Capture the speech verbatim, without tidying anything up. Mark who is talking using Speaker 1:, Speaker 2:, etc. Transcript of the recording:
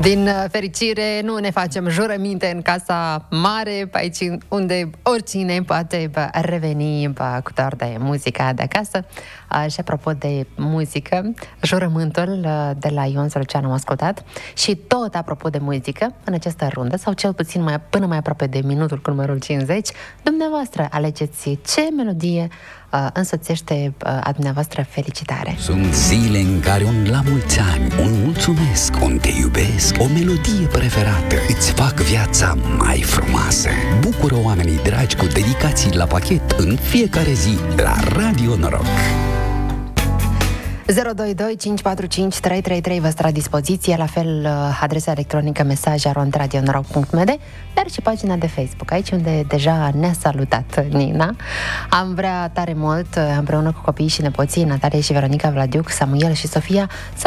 Speaker 1: Din fericire nu ne facem jurăminte în casa mare, pe aici unde oricine poate reveni cu doar de muzica de acasă. Și apropo de muzică, jurământul de la Ion Sălceanu am ascultat și tot apropo de muzică, în această rundă, sau cel puțin mai, până mai aproape de minutul cu numărul cincizeci, dumneavoastră alegeți ce melodie uh, însoțește uh, a dumneavoastră felicitare.
Speaker 2: Sunt zile în care un la mulți ani, un mulțumesc, un te iubesc, o melodie preferată îți fac viața mai frumoasă. Bucură oamenii dragi cu dedicații la pachet în fiecare zi la Radio Noroc.
Speaker 1: zero doi doi cinci patru cinci trei trei trei vă stă la dispoziție, la fel adresa electronică mesaj arond radio noroc punct m d, dar și pagina de Facebook, aici unde deja ne-a salutat Nina. Am vrea tare mult, împreună cu copiii și nepoții Natalia și Veronica Vladiuc, Samuel și Sofia, să